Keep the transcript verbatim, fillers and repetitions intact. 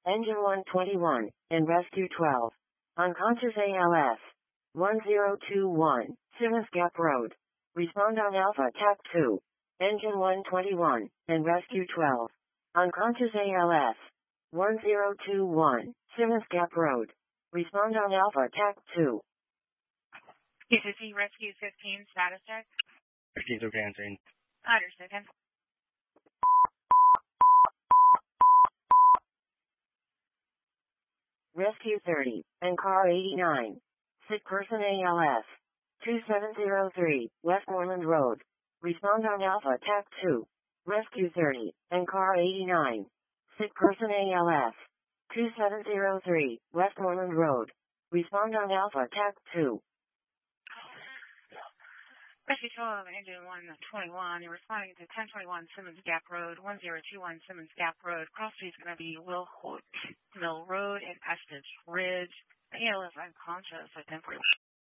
Engine one twenty-one, and Rescue twelve. Unconscious A L S. one zero two one, Simmons Gap Road. Respond on Alpha T A C two. Engine one twenty-one, and Rescue twelve. Unconscious A L S. one zero two one, Simmons Gap Road. Respond on Alpha T A C two. P C C Rescue fifteen, status check. fifteen through answering. Understood. Rescue thirty, and Car eighty-nine. Sick person A L S. two seven zero three, Westmoreland Road. Respond on Alpha T A C two. Rescue thirty, and Car eighty-nine. Sick person A L S. two seven zero three, Westmoreland Road. Respond on Alpha T A C two. Rescue twelve, Engine one twenty-one. You're responding to ten twenty-one Simmons Gap Road, one zero two one Simmons Gap Road. Cross street is going to be Will Hoyt Mill Road and Estes Ridge. A L S unconscious, identical.